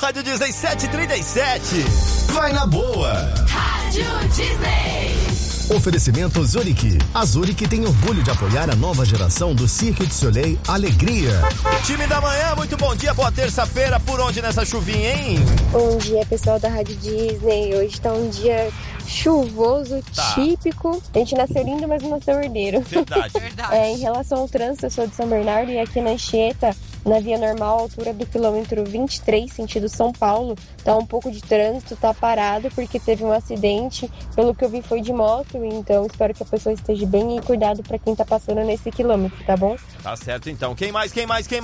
Rádio Disney 737. Vai na boa. Rádio Disney. Oferecimento Zurich. A Zurich tem orgulho de apoiar a nova geração do Cirque du Soleil Alegria. Time da manhã, muito bom dia, boa terça-feira. Por onde nessa chuvinha, hein? Bom dia, pessoal da Rádio Disney. Hoje tá um dia chuvoso, típico. A gente nasceu lindo, mas não nasceu herdeiro. Verdade. Em relação ao trânsito, eu sou de São Bernardo e aqui na Anchieta, na via normal, altura do quilômetro 23, sentido São Paulo, tá um pouco de trânsito, tá parado porque teve um acidente. Pelo que eu vi foi de moto, então espero que a pessoa esteja bem e cuidado pra quem tá passando nesse quilômetro, tá bom? Tá certo então. Quem mais?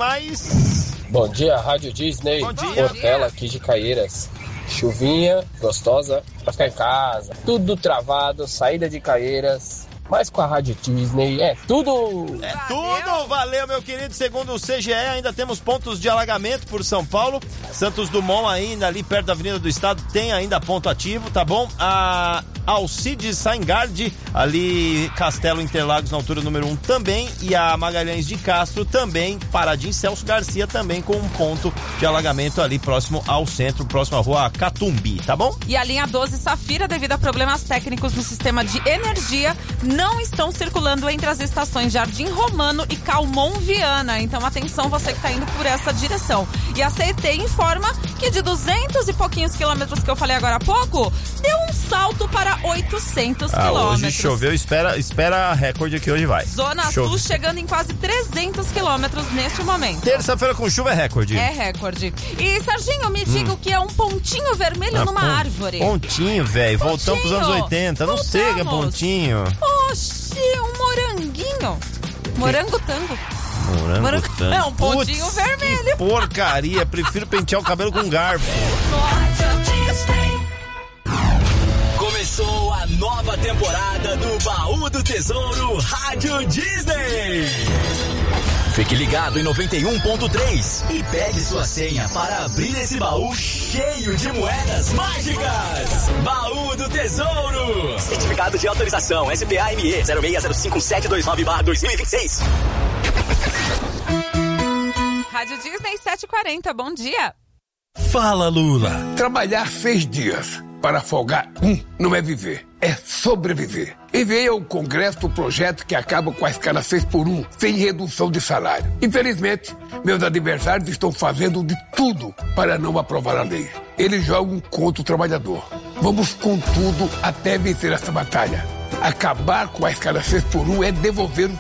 Bom dia, Rádio Disney. Bom dia. Portela aqui de Caieiras. Chuvinha gostosa pra ficar em casa. Tudo travado, saída de Caieiras. Mas com a Rádio Disney é tudo! É tudo! Valeu, meu querido. Segundo o CGE, ainda temos pontos de alagamento por São Paulo. Santos Dumont ainda ali perto da Avenida do Estado tem ainda ponto ativo, tá bom? A Alcides Saingard, ali Castelo Interlagos na altura número 1 também. E a Magalhães de Castro também, Paradim Celso Garcia também com um ponto de alagamento ali próximo ao centro, próximo à rua Catumbi, tá bom? E a linha 12 Safira, devido a problemas técnicos no sistema de energia, não estão circulando entre as estações Jardim Romano e Calmon Viana. Então atenção, você que está indo por essa direção. E a CET informa que de 200 e pouquinhos quilômetros que eu falei agora há pouco, deu um salto para 800 quilômetros. Hoje choveu, espera a recorde que hoje vai. Zona Sul chegando em quase 300 quilômetros neste momento. Terça-feira com chuva é recorde. É recorde. E Serginho, me diga o que é um pontinho vermelho numa árvore. Pontinho, velho. Voltamos pros anos 80. Não sei o que é pontinho. Oxi, um moranguinho. Morangotango. Morangotango. É um pontinho vermelho. Que porcaria. Prefiro pentear o cabelo com garfo. Começou a nova temporada do Baú do Tesouro Rádio Disney. Fique ligado em 91.3 e pegue sua senha para abrir esse baú cheio de moedas mágicas. Baú do Tesouro. Certificado de autorização SPA-ME 06051729/2026. Rádio Disney 740, bom dia. Fala, Lula. Trabalhar 6 dias para folgar não é viver, é sobreviver. Enviei ao Congresso o projeto que acaba com a escala 6x1, sem redução de salário. Infelizmente, meus adversários estão fazendo de tudo para não aprovar a lei. Eles jogam contra o trabalhador. Vamos com tudo até vencer essa batalha. Acabar com a escala 6x1 é devolver